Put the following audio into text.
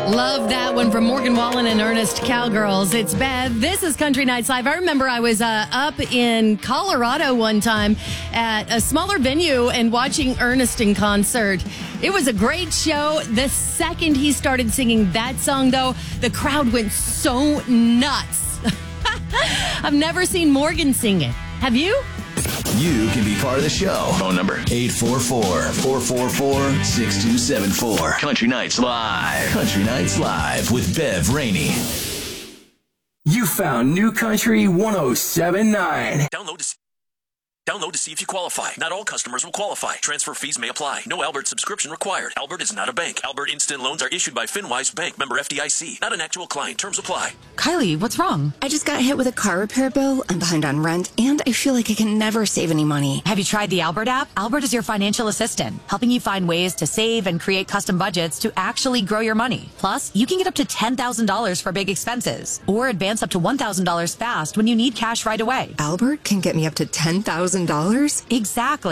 Love that one from Morgan Wallen and Ernest Cowgirls. It's Bev. This is Country Nights Live. I remember I was up in Colorado one time at a smaller venue and watching Ernest in concert. It was a great show. The second he started singing that song, though, the crowd went so nuts. I've never seen Morgan sing it. Have you? You can be part of the show. Phone number 844-444-6274. Country Nights Live. Country Nights Live with Bev Rainey. You found New Country 107.9. Download to see if you qualify. Not all customers will qualify. Transfer fees may apply. No Albert subscription required. Albert is not a bank. Albert Instant Loans are issued by FinWise Bank, member FDIC. Not an actual client. Terms apply. Kylie, what's wrong? I just got hit with a car repair bill. I'm behind on rent, and I feel like I can never save any money. Have you tried the Albert app? Albert is your financial assistant, helping you find ways to save and create custom budgets to actually grow your money. Plus, you can get up to $10,000 for big expenses, or advance up to $1,000 fast when you need cash right away. Albert can get me up to $10,000? Exactly.